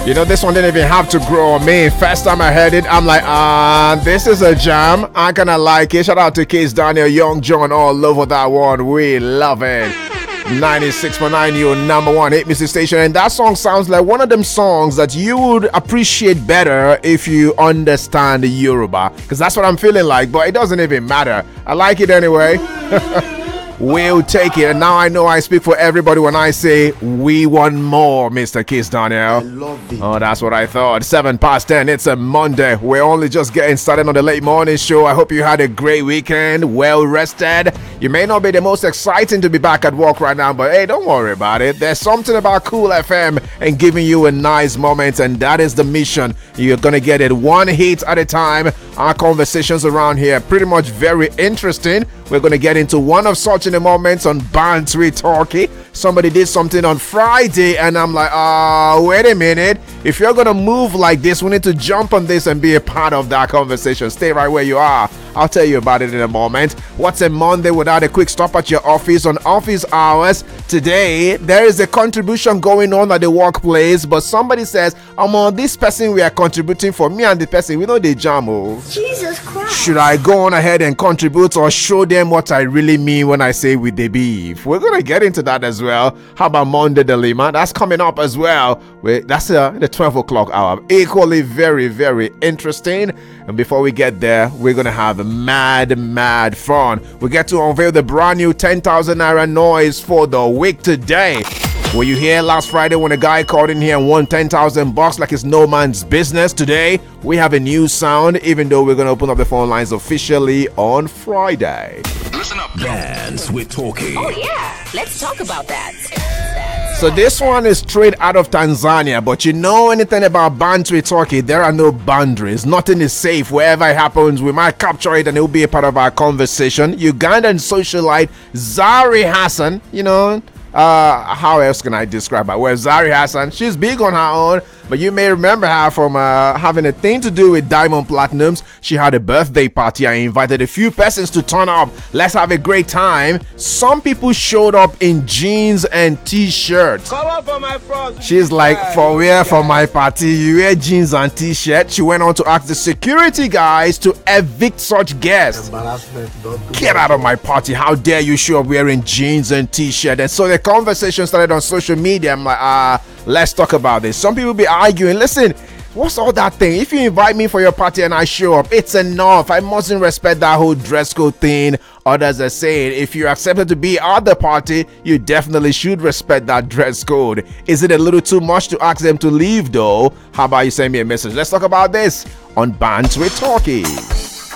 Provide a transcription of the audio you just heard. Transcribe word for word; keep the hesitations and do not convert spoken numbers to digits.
You know, this one didn't even have to grow on me. First time I heard it, I'm like, ah, uh, this is a jam. I kinda like it. Shout out to Kiss Daniel, Young John, all over that one. We love it. ninety-six point nine, your number one hit music station. And that song sounds like one of them songs that you would appreciate better if you understand Yoruba. Because that's what I'm feeling like, but it doesn't even matter. I like it anyway. We'll take it. And now I know I speak for everybody when I say we want more, Mister Kiss Daniel. I love it. Oh, that's what I thought. Seven past ten. It's a Monday. We're only just getting started on the late morning show. I hope you had a great weekend, well rested. You may not be the most exciting to be back at work right now, but hey, don't worry about it. There's something about Cool F M and giving you a nice moment, and that is the mission. You're gonna get it one hit at a time. Our conversations around here pretty much very interesting. We're going to get into one of such in a moment on Bantery Talkie. Somebody did something on Friday and I'm like, ah, uh, wait a minute. If you're going to move like this, we need to jump on this and be a part of that conversation. Stay right where you are. I'll tell you about it in a moment. What's a Monday without a quick stop at your office on office hours? Today, there is a contribution going on at the workplace, but somebody says, I'm on this person we are contributing for. Me and the person, we know they jam. Oh. Jesus Christ. Should I go on ahead and contribute or show them what I really mean when I say with the beef? We're going to get into that as well. How about Monday Dilemma? That's coming up as well. Wait, that's uh, the twelve o'clock hour. Equally very, very interesting. And before we get there, we're going to have mad, mad fun. We get to unveil the brand new ten thousand naira noise for the week today. Were you here last Friday when a guy called in here and won ten thousand bucks like it's no man's business? Today, we have a new sound, even though we're going to open up the phone lines officially on Friday. Listen up. Dance with Talkie. Oh, yeah. Let's talk about that. So this one is straight out of Tanzania, but you know anything about Bantery Talkie, there are no boundaries. Nothing is safe. Wherever it happens, we might capture it and it will be a part of our conversation. Ugandan socialite Zari Hassan, you know, uh, how else can I describe her? Well, Zari Hassan, she's big on her own, but you may remember her from uh, having a thing to do with Diamond Platinums. She had a birthday party. I invited a few persons to turn up. Let's have a great time. Some people showed up in jeans and t-shirts. Come on for my front. She's like, for where for my party? You wear jeans and t-shirt? She went on to ask the security guys to evict such guests. Get out of my party. How dare you show up wearing jeans and t-shirt? And so the conversation started on social media. I'm like, ah, uh, let's talk about this. Some people be arguing, listen, what's all that thing? If you invite me for your party and I show up, it's enough. I mustn't respect that whole dress code thing. Others are saying if you're accepted to be at the party, you definitely should respect that dress code. Is it a little too much to ask them to leave though? How about you send me a message? Let's talk about this on Bantery Talkie.